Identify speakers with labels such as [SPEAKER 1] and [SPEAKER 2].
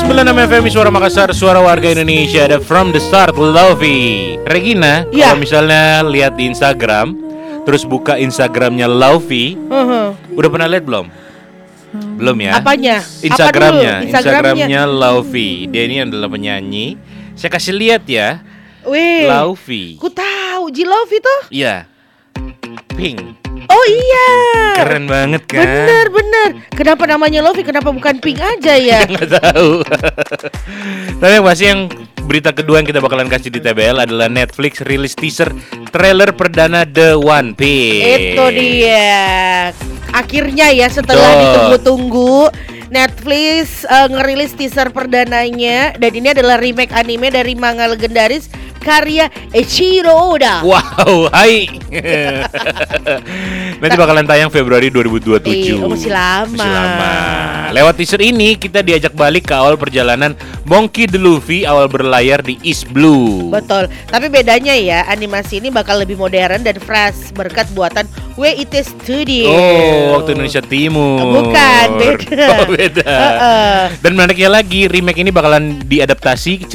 [SPEAKER 1] 96 FM Suara Makassar, suara warga Indonesia. Ada From the Start, Lovey. Regina,
[SPEAKER 2] Ya.
[SPEAKER 1] kalau misalnya lihat di Instagram, terus buka Instagramnya Lovey, udah pernah lihat belum? Belum ya?
[SPEAKER 2] Apanya?
[SPEAKER 1] Instagramnya,
[SPEAKER 2] Apa dulu? Instagramnya.
[SPEAKER 1] Instagramnya Lovey. Dia ini adalah penyanyi. Saya kasih lihat ya,
[SPEAKER 2] Wih,
[SPEAKER 1] Lovey.
[SPEAKER 2] ku tahu Jilov itu.
[SPEAKER 1] Iya, Pink.
[SPEAKER 2] Oh iya.
[SPEAKER 1] Keren banget kan?
[SPEAKER 2] Bener. Kenapa namanya Lovey? Kenapa bukan Pink aja ya?
[SPEAKER 1] Nggak tahu. Tapi yang pasti yang berita kedua yang kita bakalan kasih di TBL adalah Netflix rilis teaser trailer perdana The One Piece.
[SPEAKER 2] Itu dia. Akhirnya ya setelah
[SPEAKER 1] Betul.
[SPEAKER 2] ditunggu-tunggu Netflix ngerilis teaser perdananya. Dan ini adalah remake anime dari manga legendaris karya Eiichiro Oda.
[SPEAKER 1] Wow, hai. Nanti bakalan tayang Februari 2027.
[SPEAKER 2] Masih lama.
[SPEAKER 1] Masih lama. Lewat teaser ini kita diajak balik ke awal perjalanan Monkey D. Luffy awal berlayar di East Blue.
[SPEAKER 2] Betul. Tapi bedanya ya, animasi ini bakal lebih modern dan fresh berkat buatan WIT Studio.
[SPEAKER 1] Oh, waktu Indonesia Timur.
[SPEAKER 2] Bukan, beda.
[SPEAKER 1] Oh, beda. Dan menariknya lagi, remake ini bakalan diadaptasi